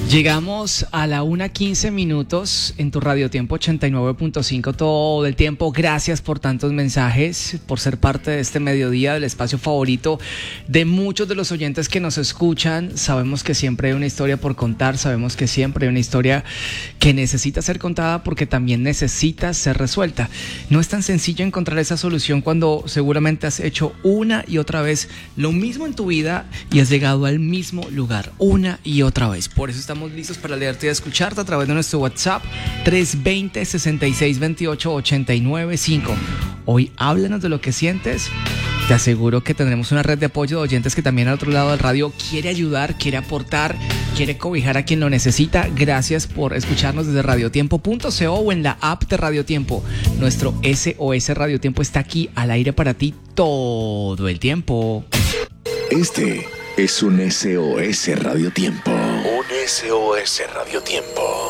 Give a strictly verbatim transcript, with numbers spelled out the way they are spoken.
Llegamos a la una quince minutos en tu Radio Tiempo ochenta y nueve punto cinco todo el tiempo. Gracias por tantos mensajes, por ser parte de este mediodía, del espacio favorito de muchos de los oyentes que nos escuchan. Sabemos que siempre hay una historia por contar, sabemos que siempre hay una historia que necesita ser contada porque también necesita ser resuelta. No es tan sencillo encontrar esa solución cuando seguramente has hecho una y otra vez lo mismo en tu vida y has llegado al mismo lugar una y otra vez. Por eso estamos listos para leerte y escucharte a través de nuestro WhatsApp tres dos cero, seis seis dos ocho, ocho nueve cinco. Hoy háblanos de lo que sientes. Te aseguro que tendremos una red de apoyo de oyentes que también al otro lado del radio quiere ayudar, quiere aportar, quiere cobijar a quien lo necesita. Gracias por escucharnos desde radiotiempo punto co o en la app de Radio Tiempo. Nuestro S O S Radio Tiempo está aquí al aire para ti todo el tiempo. Este es un S O S Radio Tiempo. Un S O S Radio Tiempo.